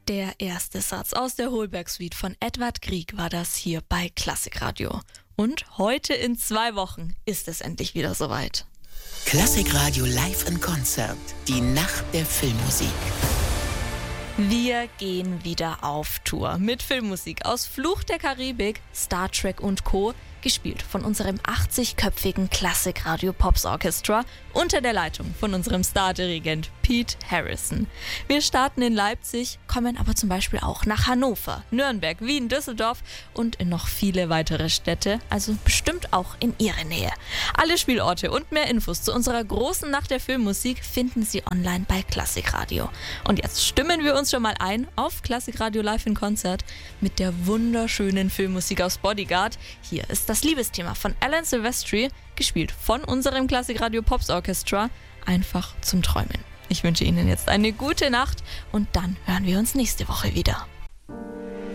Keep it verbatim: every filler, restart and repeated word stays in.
Der erste Satz aus der Holberg-Suite von Edvard Grieg war das hier bei Klassikradio. Und heute in zwei Wochen ist es endlich wieder soweit. Klassikradio live in Konzert. Die Nacht der Filmmusik. Wir gehen wieder auf Tour mit Filmmusik aus Fluch der Karibik, Star Trek und Co., gespielt von unserem achtzigköpfigen Klassikradio Pops Orchestra unter der Leitung von unserem Stardirigent Pete Harrison. Wir starten in Leipzig, kommen aber zum Beispiel auch nach Hannover, Nürnberg, Wien, Düsseldorf und in noch viele weitere Städte, also bestimmt auch in Ihre Nähe. Alle Spielorte und mehr Infos zu unserer großen Nacht der Filmmusik finden Sie online bei Klassikradio. Und jetzt stimmen wir uns schon mal ein auf Klassikradio live in Konzert mit der wunderschönen Filmmusik aus Bodyguard. Hier ist das Liebesthema von Alan Silvestri, gespielt von unserem Klassikradio Pops Orchestra, einfach zum Träumen. Ich wünsche Ihnen jetzt eine gute Nacht und dann hören wir uns nächste Woche wieder.